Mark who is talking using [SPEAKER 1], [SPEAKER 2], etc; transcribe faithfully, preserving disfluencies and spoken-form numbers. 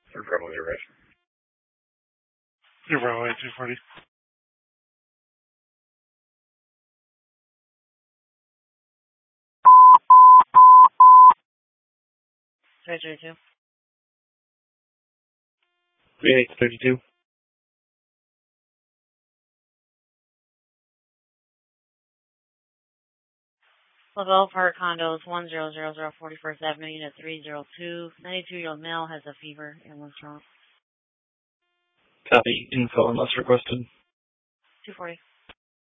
[SPEAKER 1] You're probably right.
[SPEAKER 2] You're probably right, two forty.
[SPEAKER 3] three thirty-two.
[SPEAKER 1] eight thirty-two.
[SPEAKER 3] Lavelle Park Condos, one zero zero zero forty-first Avenue, Unit three oh two. ninety-two-year-old male has a fever and was drunk.
[SPEAKER 1] Copy. Info unless requested.
[SPEAKER 3] two forty.